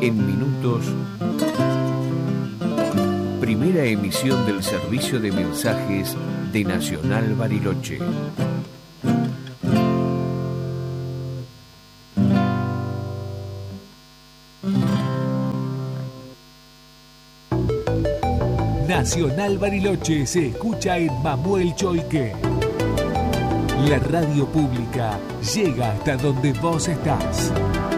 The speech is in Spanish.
En minutos, primera emisión del servicio de mensajes de Nacional Bariloche. Nacional Bariloche se escucha en Mamuel Choique. La radio pública llega hasta donde vos estás.